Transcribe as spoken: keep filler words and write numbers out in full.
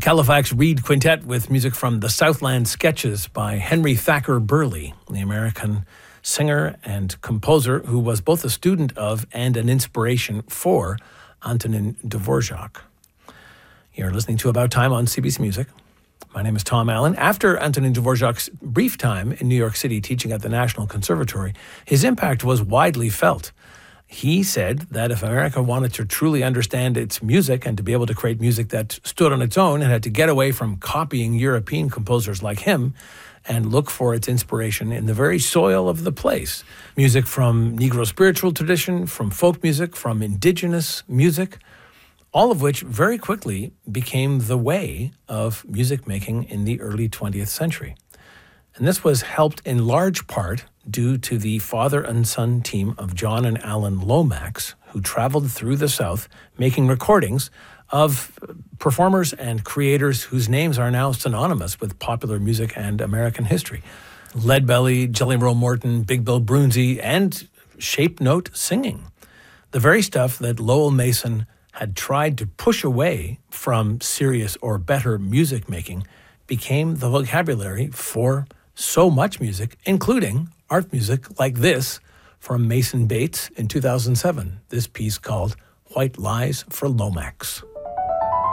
Califax Reed Quintet with music from the Southland Sketches by Henry Thacker Burleigh, the American singer and composer who was both a student of and an inspiration for Antonin Dvorak. You're listening to About Time on C B C Music. My name is Tom Allen. After Antonin Dvorak's brief time in New York City teaching at the National Conservatory, his impact was widely felt. He said that if America wanted to truly understand its music and to be able to create music that stood on its own, it had to get away from copying European composers like him and look for its inspiration in the very soil of the place. Music from Negro spiritual tradition, from folk music, from indigenous music, all of which very quickly became the way of music making in the early twentieth century. And this was helped in large part due to the father and son team of John and Alan Lomax, who traveled through the South making recordings of performers and creators whose names are now synonymous with popular music and American history. Leadbelly, Jelly Roll Morton, Big Bill Broonzy, and shape note singing. The very stuff that Lowell Mason had tried to push away from serious or better music making became the vocabulary for so much music, including art music like this from Mason Bates in two thousand seven, this piece called White Lies for Lomax.